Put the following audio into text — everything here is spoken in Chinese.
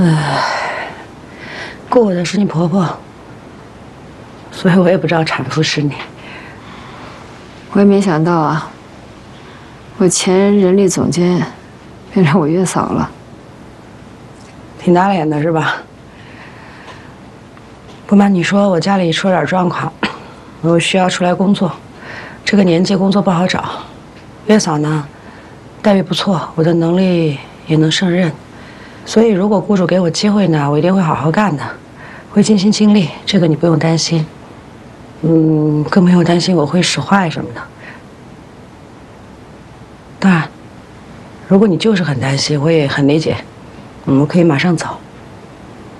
雇我的是你婆婆，所以我也不知道产妇是你。 我也没想到啊，我前人力总监变成我月嫂了， 挺打脸的是吧？不瞒你说，我家里出了点状况，我需要出来工作。这个年纪工作不好找，月嫂呢，待遇不错，我的能力也能胜任，所以如果雇主给我机会呢，我一定会好好干的，会尽心尽力，这个你不用担心。更不用担心我会使坏什么的。当然，如果你就是很担心，我也很理解。我可以马上走。